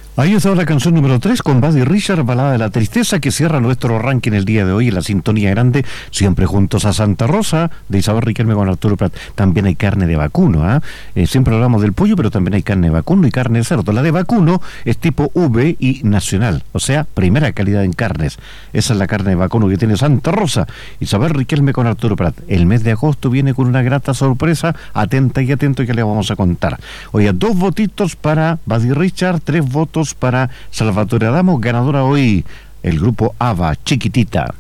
Ahí está la canción número 3 con Buddy Richard, Balada de la Tristeza, que cierra nuestro ranking el día de hoy en la sintonía grande, siempre juntos a Santa Rosa, de Isabel Riquelme con Arturo Prat. También hay carne de vacuno, siempre hablamos del pollo, pero también hay carne de vacuno y carne de cerdo. La de vacuno es tipo V y nacional, o sea, primera calidad en carnes. Esa es la carne de vacuno que tiene Santa Rosa. Isabel Riquelme con Arturo Prat. El mes de agosto viene con una grata sorpresa, atenta y atento que le vamos a contar. Oye, 2 votitos para Buddy Richard, 3 votos para Salvatore Adamo, ganadora hoy el grupo ABBA, Chiquitita.